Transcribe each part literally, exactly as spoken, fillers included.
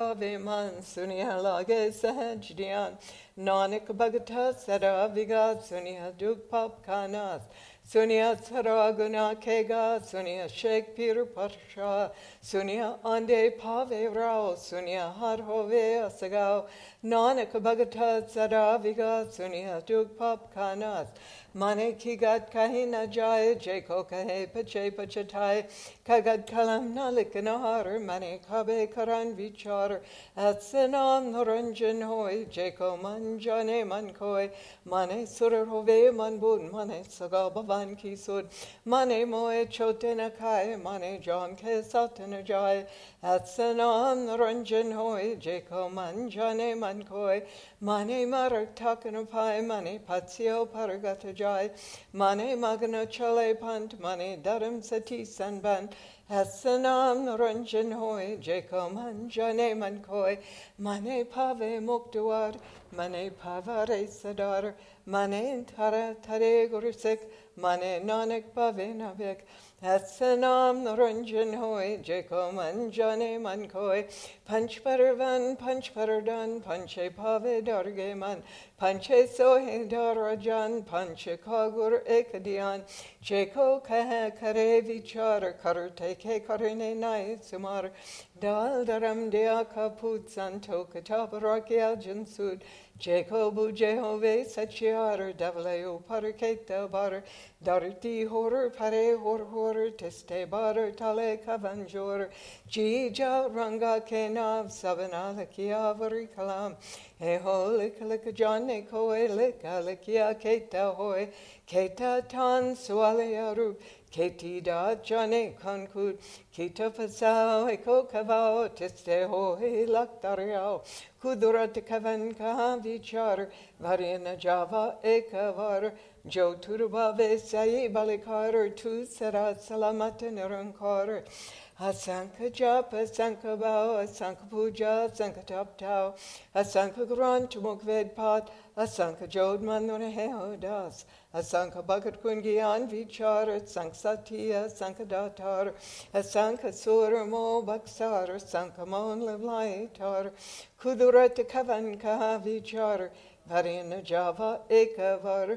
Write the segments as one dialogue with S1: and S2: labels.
S1: paveman sunia lage sahajdian. Nanak bhagata sada viga sunia duk pap kanas. Sunia saraguna kega, sunia shek pir parsha, sunia ande pave rao, sunia har hove asagao, nanak bhagata sadaviga, sunia duk pap kanas, mane kigat kahina jai, jeko kahe pache pachatai, kagat kalam nalikanahar, mane kabe karan vichar, atsanam naranjan hoy, jeko manjane mankoi, mane surar hove manbun, mane sagabava Kisud, Mane moe chotena kai, Mane jam ke satana jai, Atsanam naranjan hoy, Jeko manjane mankoi, Mane marak takanapai, Mane patsio paragata jai, Mane magana chale pant, Mane daram sati sanban, Atsanam naranjan hoy, Jeko manjane mankoi, Mane pave muktuar, Mane pavare sadar, Mane tara tare gurusik, Mane nanak pave navik, Atsanam naranjan hoy, Jeko manjane mankoi, Panch paravan, panch paradan, Panche pave darge man, Panche sohe darajan, Panche kagur ekadian, Jeko kahe kare vichar, Karute ke karine nai sumar, Dal daram dea kaput santo katabarakya jansud, Jacobu Jehove Sachiar Davleo Paraketa Bar Darti Horror Pare Hor Horror Teste Bar Tale Kavanjor Jija Ranga Kenav Savanalakia Varikalam Eho Likalikajan Koe Likalikia Keta Hoy Keta Tan Sualearu Keti da jane konkud, kita pasao eko kavao teste hohe laktariao, kudurat kavan ka vichar, varina java ekavar, jo turba vesai balikar tu sera salamata nirankar. Asanka japa, asanka bao, asanka puja, asanka taptao, asanka grant mukved pat, asanka jod manure heodas, asanka bagat kungian vichar, asanka satya, asanka datar, asanka sura mo baksar, asanka mon levlaitar, kudurat kavanka vichar, varina java ekavar,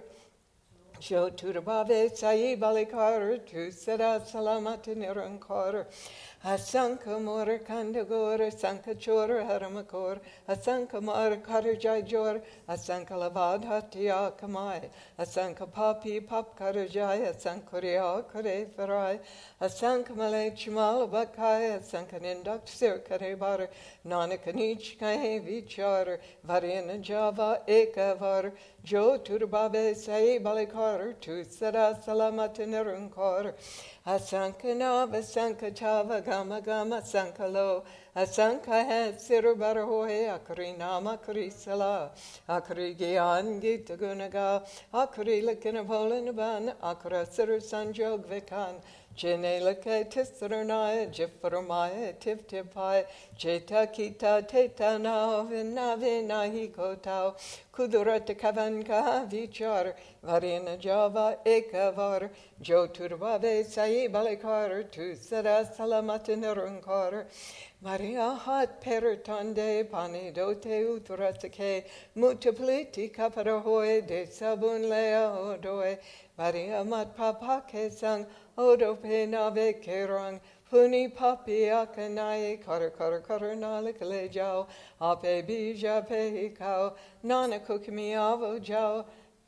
S1: Jo turbave sai balikar tu sada salamat nirankar. Asanka mora kandagor, asanka chora haramakor, asanka mara karajai jor, asanka lavad hatia kamai, asanka papi pap karajai, asanka ria kare farai, asanka malay chimal bakai, asanka nindak sir kare bar, nanakanich kahe vichar, varina java ekavar, jo turbave sai balikar, tu sada salamat nirankar. Asanka nav, asanka chava gama gama sankalo, asanka het sirubarahoe, akari nama kari sala, akari gyan gita gunaga, akari likinavolinban, akara sir sanjog vikan, Jenelaka tisranaya, jiframaya, tiftipai, jeta kita teta na vina vina hikotao, kudurat kavanka vichar, varina java ekavar, jo turbave sai balikar, tu sada salamatan Maria hat peritande pani dote utrasake, mutapliti kaparahoe de sabun lea odoe, Maria mat papa ke sang, odo pe nave kerang, puni papi akanaye, kar kar kar nalik lejao, ape bija pe hikao, nana kukmi avo jao,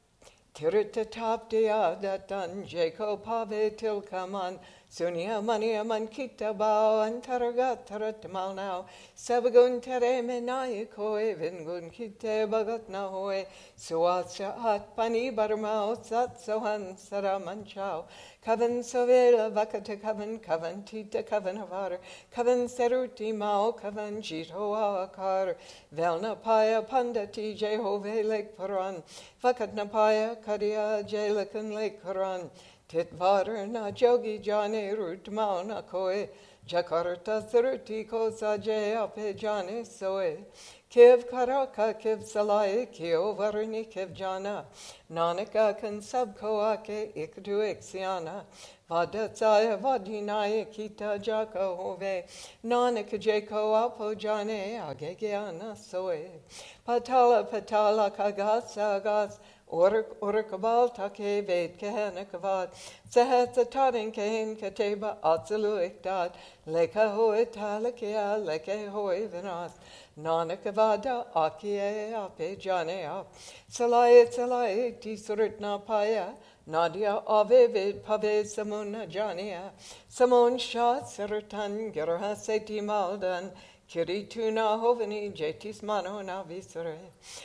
S1: Tirita tap dia datan, Jako pave tilkaman, Sunia mania mankita bao, Antaragat tarat malnao, Sabagun tere menai koe, Vingun kite bagat na hoe, Suatsa at pani barmao, Sat sohan saramanchao, Kavan sovela vakata kavan, Kavan tita kavan havar, Kavan seruti mao, Kavan jito akar, Velna paya pandati Jehove lek paran, Vakat napaya kadia jelakan lek paran, Titvater na jogi jane rut mauna koe, Jakarta Suruti Ko Saje Ape Jane Soe. Kiv Karaka Kiv Salai Kio Varuni Kiv Jana. Nanaka Kan Sabko Ake Ikdu Ixiana. Vadatsaya Vadinaya Kita Jaka Hove. Nanaka Jako Apo Jane Agegiana Soe. Patala Patala Kagas Agas. Ork Orkabal Take Ved Kehenakavad. Sehet Tarin Kain Kateba Atsalu Ikdad. Leka Hoe Talakia Leke Hoe Vinas. Nanakavada Akie Ape Jane Ap. Salai Salai Tisurutna Paya. Nadia Avevid Pave Samuna Jania. Samon Shah Serutan Geraha Seti Maldan. Kirituna Hovani Jetis Mano Navisare.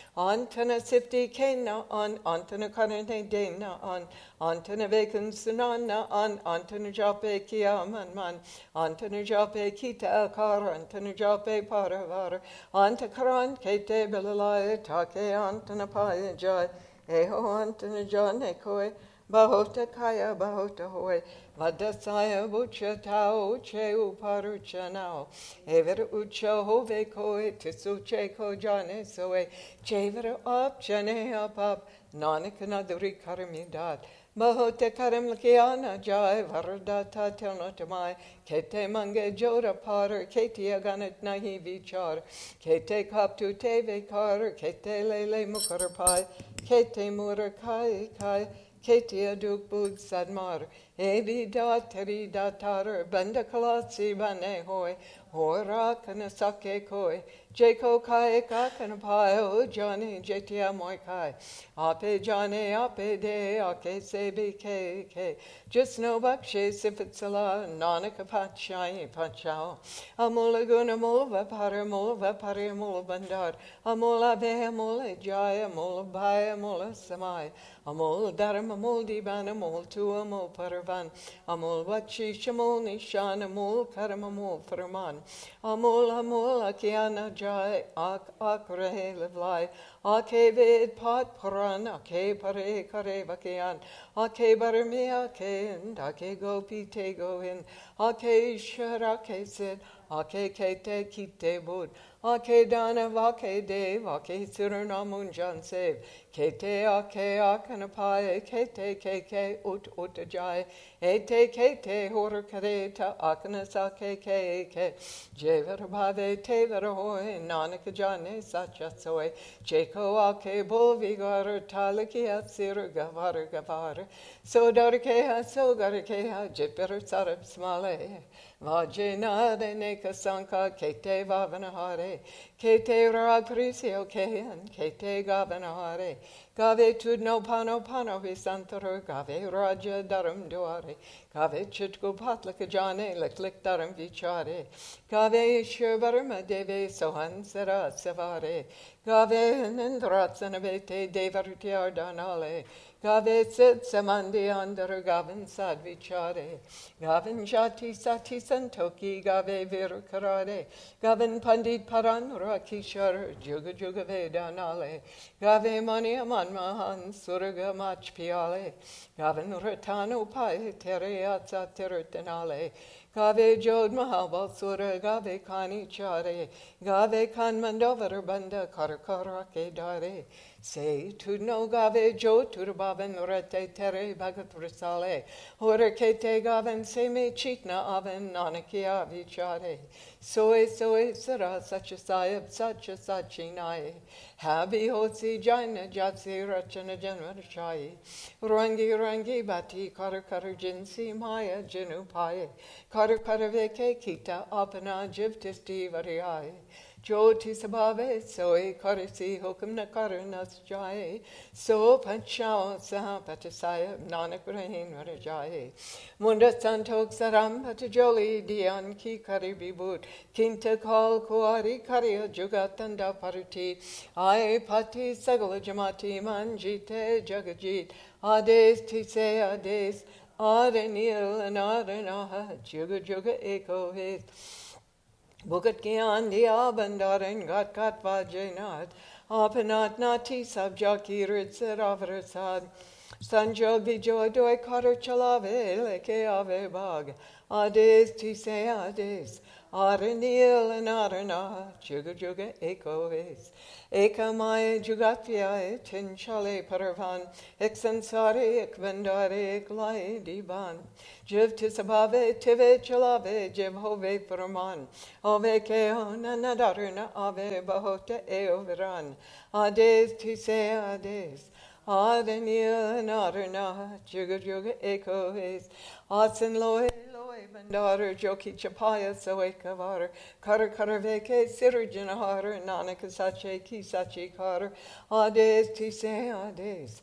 S1: Antana Sifti Kena on Antana Karane Dena on Antana Vacan Sunana on Antana Jape Kiaman Man Antana Jape Kita Akar Antana Jape Paravar Antakaran Kate Belalai Take Antana Paya Jai Eho Antana John Ekoe Bahota Kaya Bahota Hoe Vadasaya Bucha Tao Che Uparucha now Ever Ucha Hove Koe Tisuche Ko Jane Soe Chever up Jane up up Nanakanaduri Karamidat Bahota Karam Lakiana Jai Varada Tatelnotamai Kete Mange Joda Potter Kete Aganet Nahi Vichar Kete Kaptu Teve Kar Kete Lele Mukarapai Kete Murakai Kai Ketia Dukbud Sadmar, Ebi Datari Datar, Banda Kalasi Bane Hoi, Hora Kanasake Koi, Jako Kai Kakanapai, Johnny Jetia Moikai, Ape Johnny Ape De, Ake Sebi Ke, just no Bakshe Sifitsala, Nanaka Pachai Pachao, Amulaguna Mulva Paramulva Paramul Bandar, Amula Behamula Jaya Mula Baya Mula Samai, Amul Daram Amul Diban Amul Tu Amul Paravan, Amul Vachi Shamul Nishan Amul Karamamul Faraman, Amul Amul Akiana Jai Ak Akre Levlai, Ake Ved Pat Paran, Ake Pare Kare Vakian, Ake Barmi Ake and Ake Gopi Te Go in, Ake Sharake Sid, Ake Kete Kite Bud, Ake Dana Vake Dev, Ake Suranamun Jan Save, Kete Ake Akanapai, Kete Keke Ut Utajai, Ete Kete Horakareta, Akanasake Keke, Jever Bave Tever Hoy, Nanaka Jane Sacha Soy, Jeko Ake Bovigar, Talakia Sir Gavar Gavar, So Darkeha, So Garkeha, Jipper Sarab Smale. Vajena de neka sanka kete vavanahare, kete ragrisio kehan, kete gavanahare, gave tudno pano pano visantaro, gave raja darum duare, gave chitko patlaka jane, leklik darum vichare, gave shurvarma deve sohan sera savare, gave nindratsanavete devartiar danale, Gave sit samandi under gavin sad vichare, gavin jati sati santoki gave vir karade, gavin pandit paran rakishar juga juga vedanale, gave mani aman mahan surga mach piale, gavin ratano pai teriatsa tertenale, Gave jod mahabal sura gave kani chare, gave kan mandover banda karakara ke dare. Say to no gave jo turbaven rete tere bagat risale, hore kete gaven se me chitna aven nanakia vichare. Soe soe sara such a sayab such a sachinai. Habi hotsi jaina jatsi rachana janvarachai. Rangi rangi bati kar kar jinsi maya jinu paye. Kar karaveke kita apana jivtisti variai. Joti sabave soe karisi hokum na karunas jai. So panchao saha patasaya nanak rahin varajai. Munda santok saram patajoli dian ki karibi bud. Kinta kal kuari kariya jugatanda paruti. Ai pati sagala jamati manjite jagajit. Ades tise ades. Arenil and arenaha juga juga eko his. Bukat Gyan Dia Bandaran Gat Gat Vajanat Apanat Nati Sabjakirit Saravrasad Sanjog vijoy doi karar chalave leke ave bag. Ades ti se ades. Aranil and arana. Juga juga eko ves. Eka maya jugatviae tin chale paravan. Exansare ekvendare eklai divan. Jiv tisabave tive chalave jiv hove paraman. Ove keona nadarana ave bahote eoveran. Ades ti se ades. Adanil Narana, Juga Juga Eko is Asan Loe Loe Bandar, Joki Chapaya Soekavar, Kara Karaveke, Sirjanahar, Nanaka Sache, Kisachi Kar, Ades Tise Ades,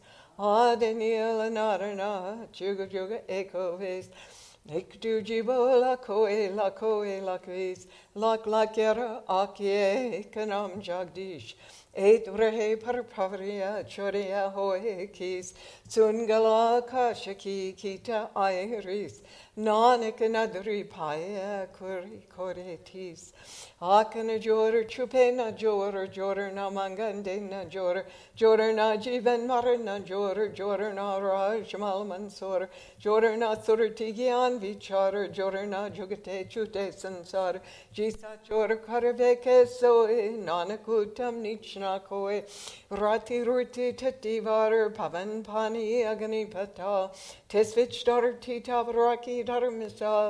S1: Adanil Narana, Juga Juga Eko is. Ekdu jibo la koe la koe la kvis, lak lakera akye kanam jagdish. Eight rehe parpavria choria hoe kis, sungala kashaki kita iris, nanak nadri paya kuri koretis. Akana jor chupena jor jor na mangande na jor jor na jivan marana jor jor na raj malmansor jor na surtigian vichar jor na jugate chute sansar jisa jor karveke soe nanakutam nichna koe rati ruti tativar pavan pani agani pata tesvich dar tita braki dar misa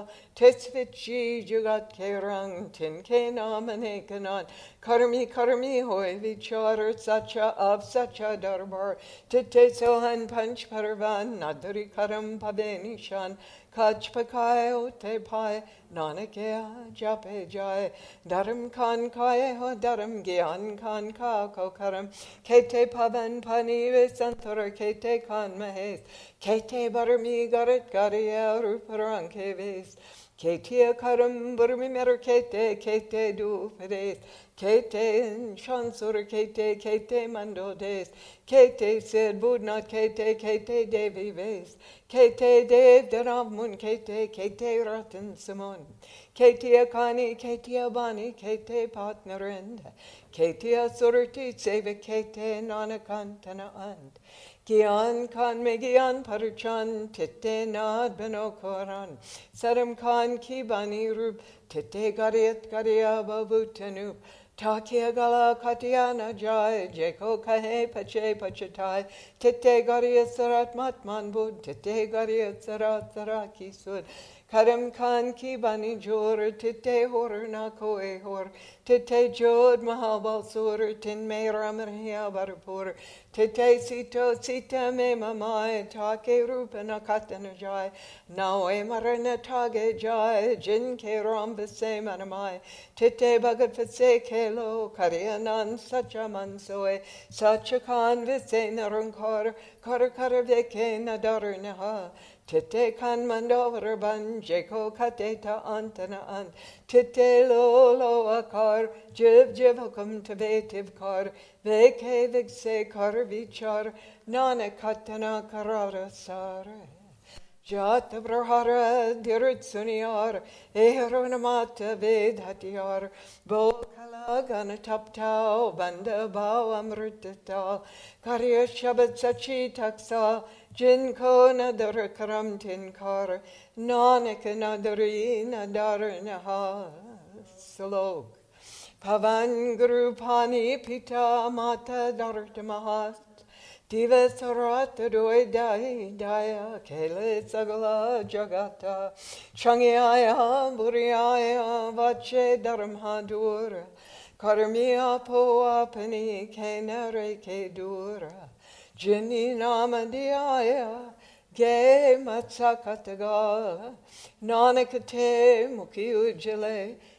S1: tesvichi jugat kerang tin kenamane kanan karmi karmi hoy vichar sacha of sacha darbar tite sohan panch paravan nadri karam pavenishan kach pakayo te pai nanakya jape jai daram kan kaya ho daram gyan kan ka ko karam kete pavan pani visantor kete kan mahes kete barmi garat garia ruparang keves Ketia karam burmi mer kete kete du pedes kete chansur kete kete mando des kete said bud not kete kete devi ves kete dev deramun kete kete ratan simon ketia kani ketia bani kete partnerend ketia surti seve kete nanakantana and Gyan kan me gyan parchan tete nad beno koran saram kan ki bani rup tete gariat garia babutanu takia gala katiana jai jeko kahe pache pachatai tete garia sarat matman bud tete garia sarat saraki sud Karam kan ki bani jor tete hor na koe hor tete jod mahabal sur tin me ramriya barpur tete sito sita me mamai take rupana katana jai now e marana tage jai jin ke ram bese manamai tete bagat fase kelo karianan sacha mansoe sacha kan vise narankar kar kar veke nadar naha Tete kan mandover ban jeko kateta antana ant tete lo lo akar jiv jiv hukum tevetiv kar veke vigse kar vichar nana katana karara sare Jat brahara dirit suniar eheronamata vedhatiyar bo kalagana taptao banda bao amrutata karya shabad sachi taksa Jin ko nadar karam tin kar nanak nadari nadar naha slok pavan guru pani pita mata darta mahas diva sarata doi dai daya kele sagala jagata changyaya buryaya vache dharmadur karmiya po apani kenare ke dura Jini namadiyaya ge matsakataga nanakate mukhi ujjale